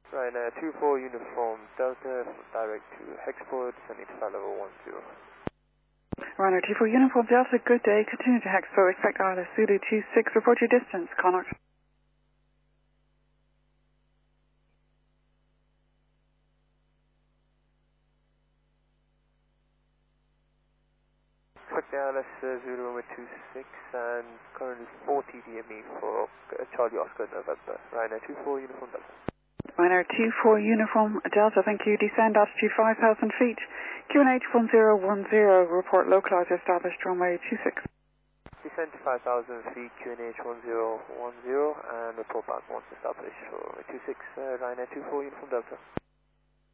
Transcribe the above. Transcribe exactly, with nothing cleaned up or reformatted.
Ryanair two four Uniform Delta, direct to Hexport, sending to flight level one zero. Ryanair two four Uniform Delta, good day. Continue to Hexport, expect Isla Zulu two six, report your distance, Connacht. Expect Isla Zulu Romeo two six and currently forty D M E for uh, Charlie Oscar November. Ryanair two four Uniform Delta. Ryanair two four Uniform Delta, thank you. Descend altitude five thousand feet. Q N H one zero one zero, report localizer established runway two six. Descend to five thousand feet, Q N H one zero one zero, and report back once established for runway two six, uh, Ryanair two four Uniform Delta.